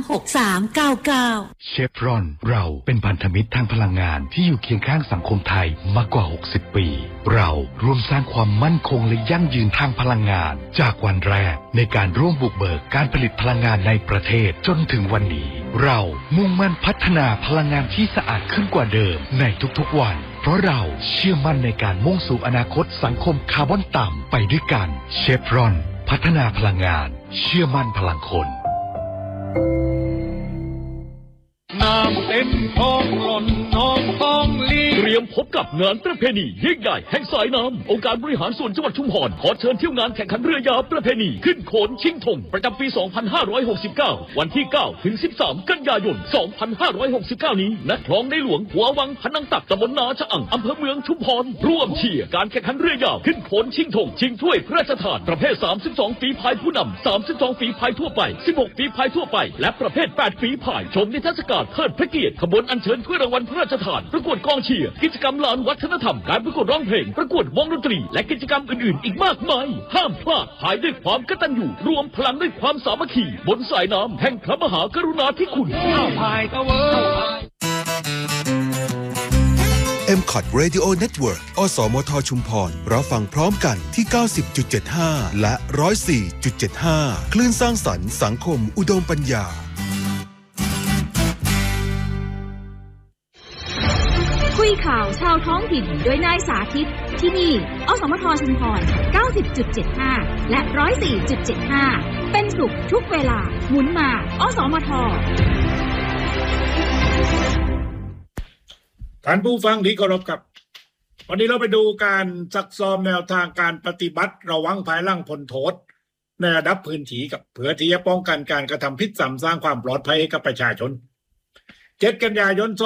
เชฟรอนเราเป็นพันธมิตรทางพลังงานที่อยู่เคียงข้างสังคมไทยมากกว่า60ปีเราร่วมสร้างความมั่นคงและยั่งยืนทางพลังงานจากวันแรกในการร่วมบุกเบิกการผลิตพลังงานในประเทศจนถึงวันนี้เรามุ่งมั่นพัฒนาพลังงานที่สะอาดขึ้นกว่าเดิมในทุกๆวันเพราะเราเชื่อมั่นในการมุ่งสู่อนาคตสังคมคาร์บอนต่ำไปด้วยกันเชฟรอนพัฒนาพลังงานเชื่อมั่นพลังคนน้ำเต็มท้องหล่นท้องลีเตรียมพบกับงานประเพณียิ่งใหญ่แห่งสายน้ำองค์การบริหารส่วนจังหวัดชุมพรขอเชิญเที่ยวงานแข่งขันเรือยาวประเพณีขึ้นโขนชิงธงประจำปี 2569 วันที่ 9 ถึง 13 กันยายน 2569 นี้ณคลองในหลวงหัววังพนังตักตำบลนาชะอั่งอำเภอเมืองชุมพรร่วมเชียร์การแข่งขันเรือยาวขึ้นโขนชิงธงชิงถ้วยพระราชทานประเภท 32 ฝีพายผู้นำ 32 ฝีพายทั่วไป 16 ฝีพายทั่วไปและประเภท 8 ฝีพายชมนิทรรศการเทิดพระเกียรติขบวนอัญเชิญถ้วยรางวัลพระราชทานประกวดกองเชียร์กิจกรรมลานวัฒนธรรมการประกวดร้องเพลงประกวดวงดนตรีและกิจกรรมอื่นๆอีกมากมายห้ามพลาดภายด้วยความกตัญญูรวมพลังด้วยความสามัคคีบนสายน้ำแห่งพระมหากรุณาธิคุณพายตะเว MCOT Radio Network อสมทชุมพรรับฟังพร้อมกันที่ 90.75 และ 104.75 คลื่นสร้างสรรค์สังคมอุดมปัญญาคุยข่าวชาวท้องถิ่นโดยนายสาธิตที่นี่อสมทชุมพร 90.75 และ 104.75 เป็นสุขทุกเวลาหมุนมาอสมทท่านผู้ฟังที่เคารพครับวันนี้เราไปดูการซักซ้อมแนวทางการปฏิบัติระวังภายหลังพ้นโทษในระดับพื้นที่กับเพื่อที่จะป้องกันการกระทำผิดซ้ำสร้างความปลอดภัยให้กับประชาชน7 กันยายน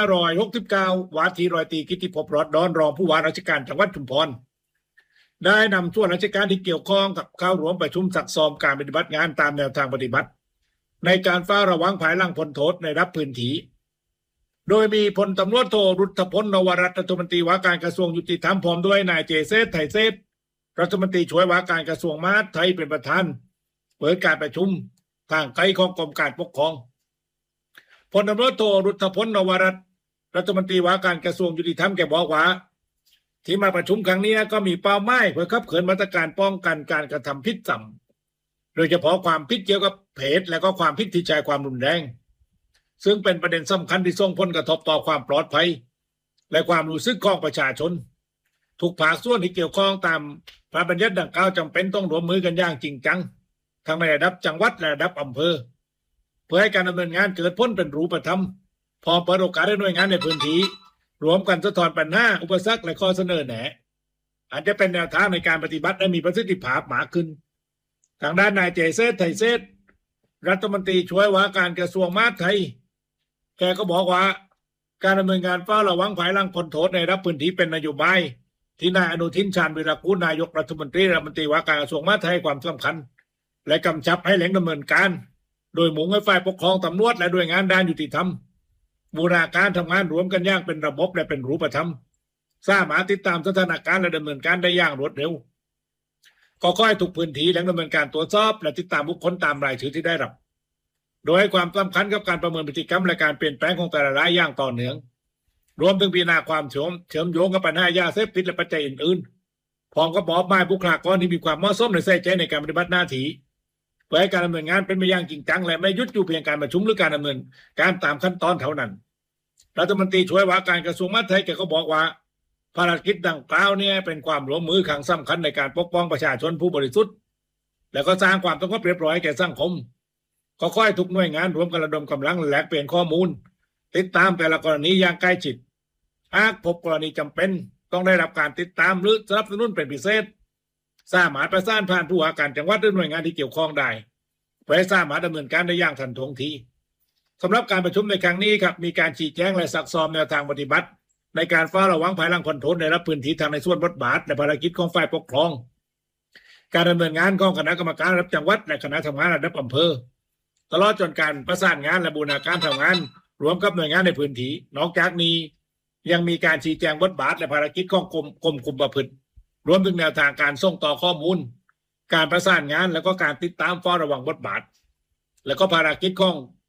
2569 ว่าที่ร้อยตรีกิติภพ รอดดอนรองผู้ว่าราชการจังหวัดชุมพรได้นำส่วนราชการที่เกี่ยวข้องกับเข้าร่วมประชุมซักซ้อมการปฏิบัติงานตามแนวทางปฏิบัติในการเฝ้าระวังภายหลังพ้นโทษในระดับพื้นที่โดยมีพลตำรวจโทรุทธพล นวรัตน์รัฐมนตรีว่าการกระทรวงยุติธรรมพร้อมด้วยนายเจเซธไทยเซธรัฐมนตรีช่วยว่าการกระทรวงมหาดไทยเป็นประธานเปิดการประชุมทางไกลของกรมการปกครองพลตำรวจโทรุทธพล นวรัตน์รัฐมนตรีว่าการกระทรวงยุติธรรมแกบอกว่าที่มาประชุมครั้งนี้ก็มีเป้าหมายเพื่อขับเคลื่อนมาตรการป้องกันการกระทำผิดซ้ำโดยเฉพาะความผิดเกี่ยวกับเพศและก็ความผิดที่ใช้ความรุนแรงซึ่งเป็นประเด็นสำคัญที่ส่งผลกระทบต่อความปลอดภัยและความรู้สึกของประชาชนทุกภาคส่วนที่เกี่ยวข้องตามพระบัญญัติดังกล่าวจำเป็นต้องร่วมมือกันอย่างจริงจังทั้งในระดับจังหวัดและระดับอำเภอเพื่อให้การดำเนินงานเกิดผลเป็นรูปธรรมพร้อมเปิดโอกาสให้หน่วยงานในพื้นที่รวมกันสะท้อนปัญหาอุปสรรคและข้อเสนอแนะอาจจะเป็นแนวทางในการปฏิบัติได้มีประสิทธิภาพมากขึ้นทางด้านนายเจเซธไทยเซธรัฐมนตรีช่วยว่าการกระทรวงมหาดไทยแกก็บอกว่าการดำเนินงานเฝ้าระวังภายหลังพ้นโทษในระดับพื้นที่เป็นนโยบายที่นายอนุทินชาญวีรกูลนายกรัฐมนตรีว่าการกระทรวงมหาดไทยความสำคัญและกำชับให้เร่งดำเนินการโดยมุ่งให้ฝ่ายปกครองตำรวจและหน่วยงานด้านยุติธรรมบูรณาการทำงานรวมกันอย่างเป็นระบบและเป็นรูปธรรมสามารถติดตามสถานการณ์และดำเนินการได้อย่างรวดเร็วก็ขอให้ทุกพื้นที่เร่งดำเนินการตรวจสอบและติดตามบุคคลตามรายชื่อที่ได้รับโดยให้ความสำคัญกับการประเมินพฤติกรรมและการเปลี่ยนแปลงของแต่ละรายอย่างต่อเนื่องรวมถึงพิจารณาความเชื่อมโยงกับปัญหายาเสพติดและปัจจัยอื่นๆพร้อมกับมอบหมายบุคลากรที่มีความเหมาะสมและใส่ใจในการปฏิบัติหน้าที่เพื่อให้การดำเนินงานเป็นไปอย่างจริงจังและไม่หยุดอยู่เพียงการประชุมหรือการดำเนินการตามขั้นตอนเท่านั้นรัฐมนตรีช่วยว่าการกระทรวงมหาดไทยแกก็บอกว่าภารกิจดังกล่าวเนี่ยเป็นความร่วมมือครั้งสำคัญในการปกป้องประชาชนผู้บริสุทธิ์และก็สร้างความสงบเรียบร้อยแก่สังคมก็ค่อยทุกหน่วยงานรวมกันระดมกำลังแลกเปลี่ยนข้อมูลติดตามแต่ละกรณีอย่างใกล้ชิดหากพบกรณีจำเป็นต้องได้รับการติดตามหรือสนับสนุนเป็นพิเศษสามารถประสานผ่านผู้ว่าการจังหวัดหรือหน่วยงานที่เกี่ยวข้องได้เพื่อให้สามารถดำเนินการได้อย่างทันท่วงทีสำหรับการประชุมในครั้งนี้ครับมีการชี้แจงและซักซ้อมแนวทางปฏิบัติในการเฝ้าระวังภายหลังพ้นโทษในรับพื้นที่ทางในส่วนบทบาทและภารกิจของฝ่ายปกครองการดำเนินงานของคณะกรรมการระดับจังหวัดและคณะทำงานระดับอำเภอตลอดจนการประสานงานและบูรณาการทำงานรวมกับหน่วยงานในพื้นที่นอกจากนี้ยังมีการชี้แจงบทบาทและภารกิจของกรมคุมประพฤติรวมถึงแนวทางการส่งต่อข้อมูลการประสานงานแล้วก็การติดตามเฝ้าระวังบทบาทและก็ภารกิจของ